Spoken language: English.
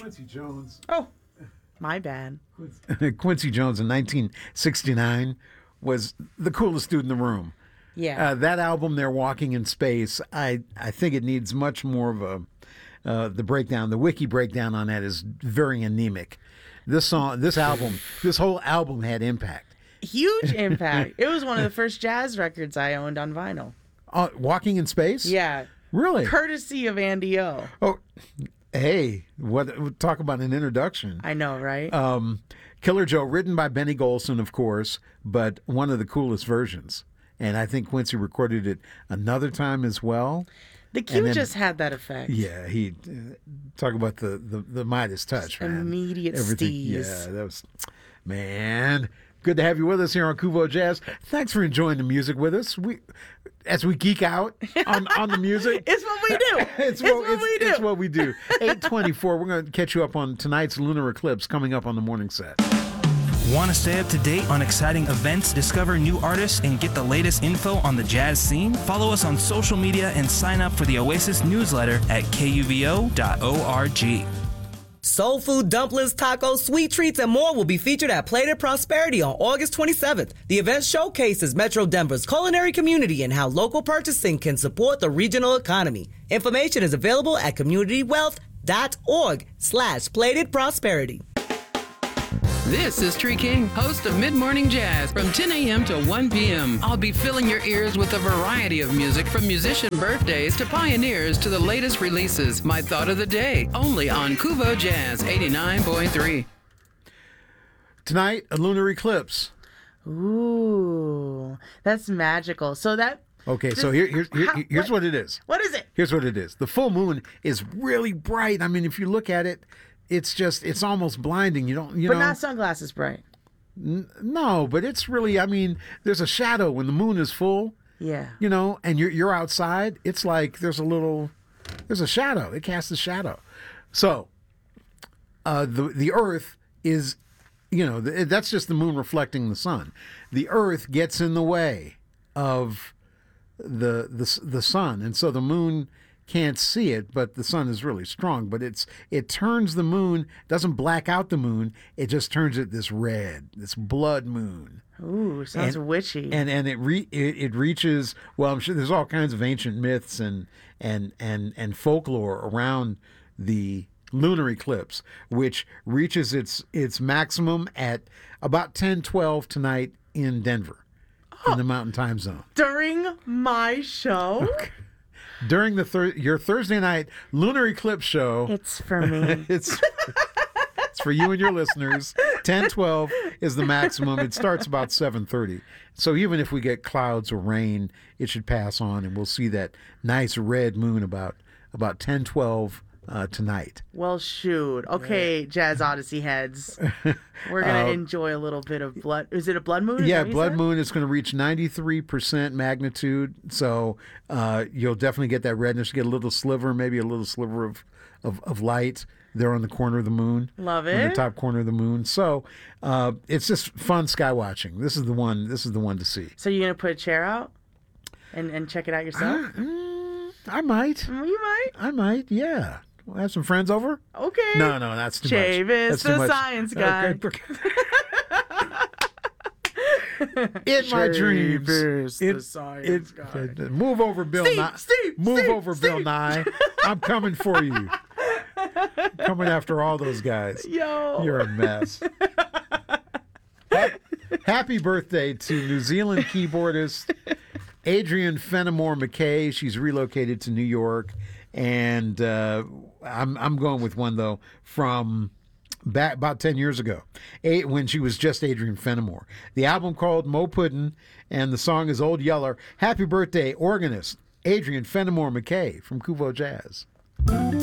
Quincy Jones. Oh, my bad. Quincy Jones in 1969 was the coolest dude in the room. Yeah. That album, They're Walking in Space, I think it needs much more of the breakdown. The wiki breakdown on that is very anemic. This song, this album, this whole album had impact. Huge impact. It was one of the first jazz records I owned on vinyl. Walking in Space? Yeah. Really? Courtesy of Andy O. Oh, hey, talk about an introduction. I know, right? Killer Joe, written by Benny Golson, of course, but one of the coolest versions. And I think Quincy recorded it another time as well. The Q just had that effect. Yeah, he talk about the Midas touch, man. Immediate Everything. steez. Yeah, that was, man. Good to have you with us here on Kuvo Jazz. Thanks for enjoying the music with us. As we geek out on the music. It's what we do. It's what we do. 8:24. We're going to catch you up on tonight's lunar eclipse coming up on the morning set. Want to stay up to date on exciting events, discover new artists, and get the latest info on the jazz scene? Follow us on social media and sign up for the Oasis newsletter at kuvo.org. Soul food, dumplings, tacos, sweet treats, and more will be featured at Plated Prosperity on August 27th. The event showcases Metro Denver's culinary community and how local purchasing can support the regional economy. Information is available at communitywealth.org/Plated Prosperity. This is Tree King, host of Mid-Morning Jazz from 10 a.m. to 1 p.m. I'll be filling your ears with a variety of music from musician birthdays to pioneers to the latest releases. My thought of the day, only on Kuvo Jazz 89.3. Tonight, a lunar eclipse. Ooh, that's magical. So that... Okay, so here's what it is. What is it? Here's what it is. The full moon is really bright. I mean, if you look at it, it's almost blinding. But not sunglasses bright. No, but it's really, I mean, there's a shadow when the moon is full. Yeah. And you're outside. It's like there's a shadow. It casts a shadow. So, the Earth is, that's just the moon reflecting the sun. The Earth gets in the way of the sun, and so the moon can't see it, but the sun is really strong. But it turns the moon, doesn't black out the moon, it just turns it this red, this blood moon. Ooh, sounds witchy. And it reaches, well, I'm sure there's all kinds of ancient myths and folklore around the lunar eclipse, which reaches its maximum at about 10:12 tonight in Denver, in the Mountain Time Zone. During my show? Okay. During your Thursday night lunar eclipse show. It's for me. It's for you and your listeners. 10:12 is the maximum. It starts about 7:30. So even if we get clouds or rain, it should pass on, and we'll see that nice red moon about 10:12 tonight. Well, shoot. Okay, Jazz Odyssey heads. We're going to enjoy a little bit of blood. Is it a blood moon? Yeah, blood moon is going to reach 93% magnitude. So you'll definitely get that redness. You get a little sliver, maybe a little sliver of light there on the corner of the moon. Love it. On the top corner of the moon. So it's just fun sky watching. This is the one to see. So you're going to put a chair out and check it out yourself? I might. You might? I might, yeah. We'll have some friends over? Okay. No, that's too much. Chavis, the science guy. In my dreams. The science guy. Move over, Bill Nye. Bill Nye. I'm coming for you. Coming after all those guys. Yo. You're a mess. Happy birthday to New Zealand keyboardist Adrienne Fenimore McKay. She's relocated to New York. And I'm going with one, though, from back about 10 years ago, when she was just Adrienne Fenimore. The album called Mo Puddin', and the song is Old Yeller. Happy birthday, organist Adrienne Fenimore McKay from Kuvo Jazz.